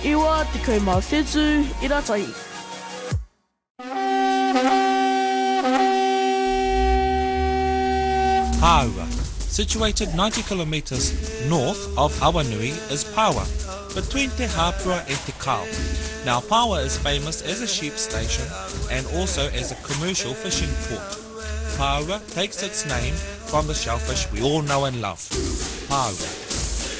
Iwa te kaumawhetu I Ratahi. Paua. Situated 90 kilometers north of Awanui is Paua, between Te Hapua and Te Kao. Now Paua is famous as a sheep station and also as a commercial fishing port. Paua takes its name from the shellfish we all know and love, paua.